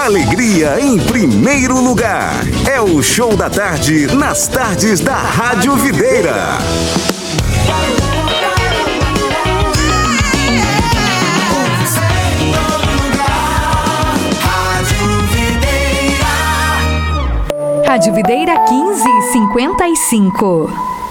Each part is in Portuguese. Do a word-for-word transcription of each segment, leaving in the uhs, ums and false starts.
Alegria em primeiro lugar. É o Show da Tarde, nas tardes da Rádio Videira. Rádio Videira quinze e cinquenta e cinco.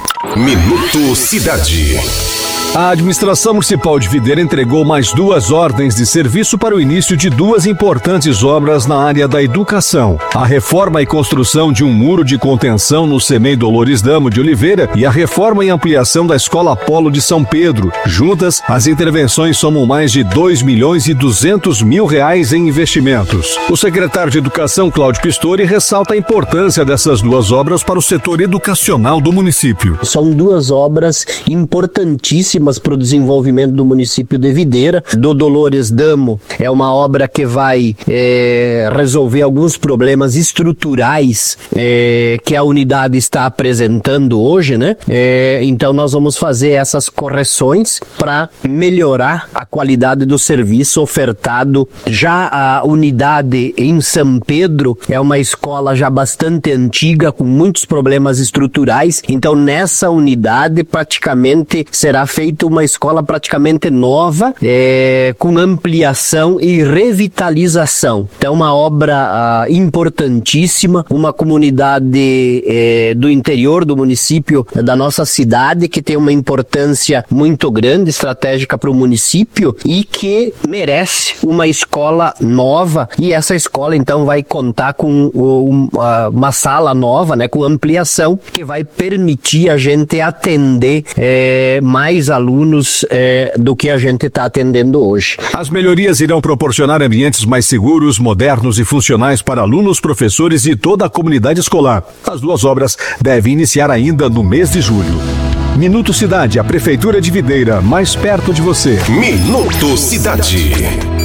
Minuto Cidade. A administração municipal de Videira entregou mais duas ordens de serviço para o início de duas importantes obras na área da educação. A reforma e construção de um muro de contenção no C E M E I Dolores Damo de Oliveira e a reforma e ampliação da Escola Polo de São Pedro. Juntas, as intervenções somam mais de dois milhões e duzentos mil reais em investimentos. O secretário de Educação, Cláudio Pistori, ressalta a importância dessas duas obras para o setor educacional do município. São duas obras importantíssimas para o desenvolvimento do município de Videira. Do Dolores Damo é uma obra que vai é, resolver alguns problemas estruturais é, que a unidade está apresentando hoje, né? É, então nós vamos fazer essas correções para melhorar a qualidade do serviço ofertado. Já a unidade em São Pedro é uma escola já bastante antiga, com muitos problemas estruturais, então nessa unidade praticamente será feita uma escola praticamente nova, é, com ampliação e revitalização. Então, uma obra ah, importantíssima, uma comunidade é, do interior do município da nossa cidade, que tem uma importância muito grande, estratégica para o município e que merece uma escola nova, e essa escola então vai contar com um, uma sala nova, né, com ampliação, que vai permitir a gente atender é, mais alunos é, do que a gente está atendendo hoje. As melhorias irão proporcionar ambientes mais seguros, modernos e funcionais para alunos, professores e toda a comunidade escolar. As duas obras devem iniciar ainda no mês de julho. Minuto Cidade, a Prefeitura de Videira, mais perto de você. Minuto Cidade.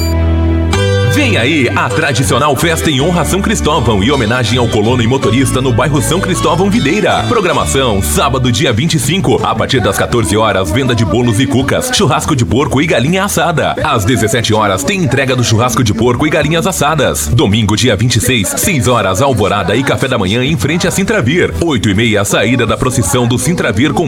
Vem aí a tradicional festa em honra a São Cristóvão e homenagem ao colono e motorista no bairro São Cristóvão Videira. Programação, sábado dia vinte e cinco, a partir das quatorze horas, venda de bolos e cucas, churrasco de porco e galinha assada. Às dezessete horas, tem entrega do churrasco de porco e galinhas assadas. Domingo dia vinte e seis, seis horas, alvorada e café da manhã em frente a Sintravir. oito e meia, saída da procissão do Sintravir com